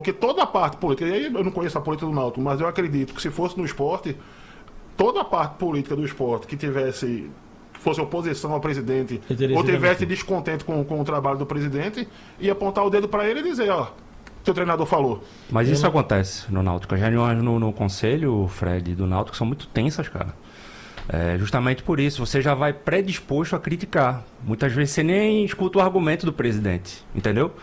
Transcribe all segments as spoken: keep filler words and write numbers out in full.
Porque toda a parte política, e aí eu não conheço a política do Náutico, mas eu acredito que se fosse no esporte, toda a parte política do esporte que tivesse, que fosse oposição ao presidente, ou tivesse descontente com, com o trabalho do presidente, ia apontar o dedo para ele e dizer, ó, que o treinador falou. Mas isso não... acontece no Náutico. As reuniões no, no conselho, Fred, do Náutico são muito tensas, cara. É, justamente por isso, você já vai predisposto a criticar. Muitas vezes você nem escuta o argumento do presidente, entendeu?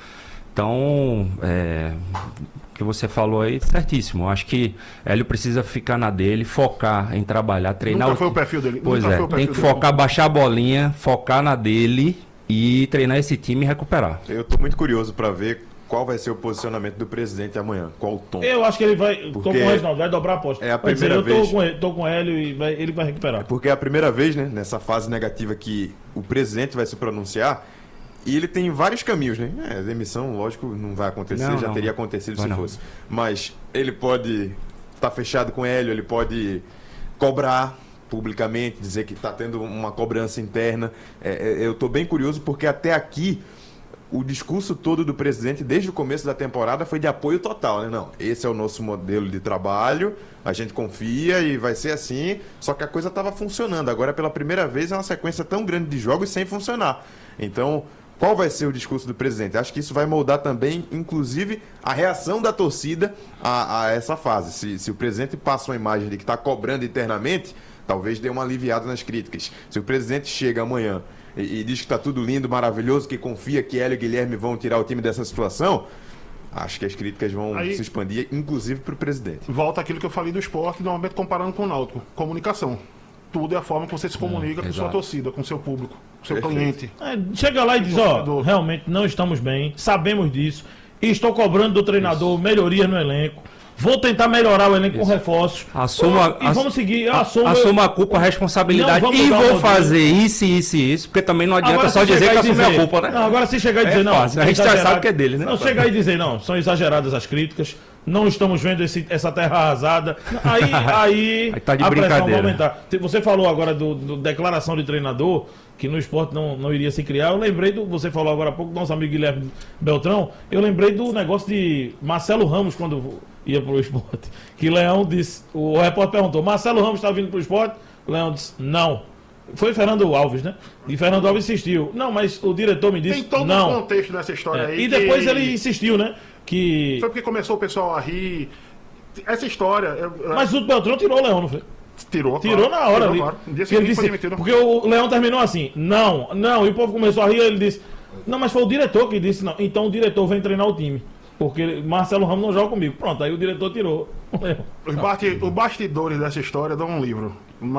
Então, é, o que você falou aí, certíssimo. Acho que Hélio precisa ficar na dele, focar em trabalhar, treinar. Nunca foi o perfil dele. Pois é, tem que focar, baixar a bolinha, focar na dele e treinar esse time e recuperar. Eu tô muito curioso para ver qual vai ser o posicionamento do presidente amanhã, qual o tom. Eu acho que ele vai, tô com o Reginaldo, vai dobrar a aposta. É a primeira dizer, eu vez. Tô com ele, tô com Hélio e vai, ele vai recuperar. Porque é a primeira vez, né, nessa fase negativa que o presidente vai se pronunciar. E ele tem vários caminhos, né? É, a demissão, lógico, não vai acontecer, não, já não. teria acontecido vai se não. fosse. Mas ele pode estar tá fechado com Hélio, ele pode cobrar publicamente, dizer que está tendo uma cobrança interna. É, é, eu estou bem curioso porque até aqui o discurso todo do presidente, desde o começo da temporada, foi de apoio total, né? Não, esse é o nosso modelo de trabalho, a gente confia e vai ser assim, só que a coisa estava funcionando. Agora, pela primeira vez, é uma sequência tão grande de jogos sem funcionar. Então, qual vai ser o discurso do presidente? Acho que isso vai moldar também, inclusive, a reação da torcida a, a essa fase. Se, se o presidente passa uma imagem de que está cobrando internamente, talvez dê uma aliviada nas críticas. Se o presidente chega amanhã e, e diz que está tudo lindo, maravilhoso, que confia que Hélio e Guilherme vão tirar o time dessa situação, acho que as críticas vão Aí, se expandir, inclusive para o presidente. Volta aquilo que eu falei do esporte, normalmente comparando com o Náutico. Comunicação. Tudo é a forma que você se comunica hum, com exato. sua torcida, com seu público, com seu Perfeito. cliente. É, chega lá e diz, ó, realmente não estamos bem, sabemos disso, e estou cobrando do treinador Isso. melhorias no elenco. Vou tentar melhorar o elenco Isso. com reforços. Assuma, e vamos seguir. Assuma, assuma a culpa, a responsabilidade. Não, e vou fazer isso, isso e isso. Porque também não adianta agora, só dizer que assume a culpa, né? Não, agora se chegar e dizer, é não. Fácil, a gente já sabe que é dele, né? Não, chegar e dizer, não, são exageradas as críticas. Não estamos vendo esse, essa terra arrasada. Aí, aí, aí tá de a pressão vai brincadeira. aumentar. Você falou agora do, do declaração de treinador, que no esporte não, não iria se criar. Eu lembrei do. Você falou agora há pouco do nosso amigo Guilherme Beltrão. Eu lembrei do negócio de Marcelo Ramos quando ia pro esporte. Que Leão disse. O repórter perguntou: Marcelo Ramos está vindo pro esporte? O Leão disse: não. Foi Fernando Alves, né? E Fernando Alves insistiu. Não, mas o diretor me disse. Tem todo não. um contexto nessa história é, aí. E depois que... ele insistiu, né? Que... Foi porque começou o pessoal a rir. Essa história. Eu... Mas o Beltrão tirou o Leão, não foi? Tirou, Tirou claro. na hora Tirou, ali. Claro. Dia Ele disse, porque o Leão terminou assim, não, não, e o povo começou a rir, ele disse, não, mas foi o diretor que disse, não, então o diretor vem treinar o time, porque Marcelo Ramos não joga comigo. Pronto, aí o diretor tirou. Os, basti os bastidores dessa história dão um livro,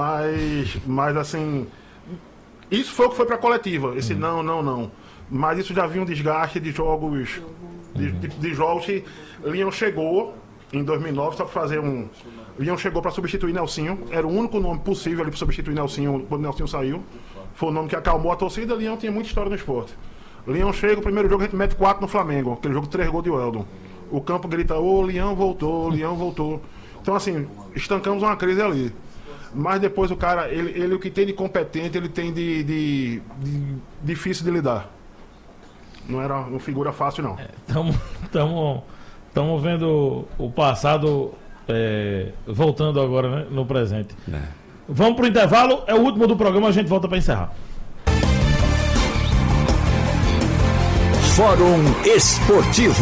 mas, mas assim, isso foi o que foi pra coletiva, esse uhum. não, não, não. Mas isso já vinha um desgaste de jogos, de, uhum. de, de jogos que Leão chegou em dois mil e nove, só para fazer um... Leão chegou para substituir Nelsinho, era o único nome possível ali para substituir Nelsinho quando Nelsinho saiu. Foi o nome que acalmou a torcida. Leão tinha muita história no esporte. Leão chega, o primeiro jogo a gente mete quatro no Flamengo, aquele jogo três gols de Weldon. O campo grita, ô, Leão voltou, Leão voltou. Então assim, estancamos uma crise ali. Mas depois o cara, ele, ele o que tem de competente, ele tem de, de, de difícil de lidar. Não era uma figura fácil, não. Estamos é, vendo o passado é, voltando agora, né, no presente. É. Vamos pro intervalo, é o último do programa, a gente volta para encerrar. Fórum Esportivo.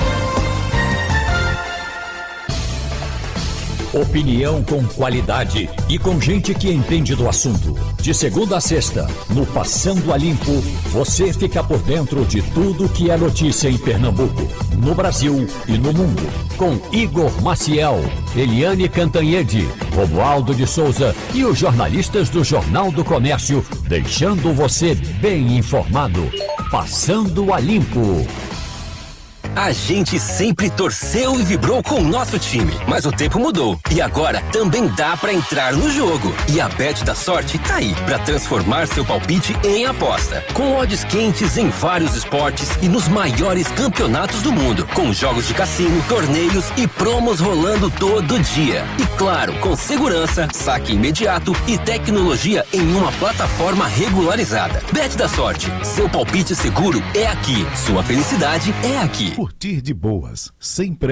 Opinião com qualidade e com gente que entende do assunto. De segunda a sexta, no Passando a Limpo, você fica por dentro de tudo que é notícia em Pernambuco, no Brasil e no mundo. Com Igor Maciel, Eliane Cantanhede, Romualdo de Souza e os jornalistas do Jornal do Comércio, deixando você bem informado. Passando a Limpo. A gente sempre torceu e vibrou com o nosso time, mas o tempo mudou e agora também dá pra entrar no jogo. E a Bet da Sorte tá aí pra transformar seu palpite em aposta. Com odds quentes em vários esportes e nos maiores campeonatos do mundo, com jogos de cassino, torneios e promos rolando todo dia. E claro, com segurança, saque imediato e tecnologia em uma plataforma regularizada. Bet da Sorte, seu palpite seguro é aqui, sua felicidade é aqui. curtir de boas, sem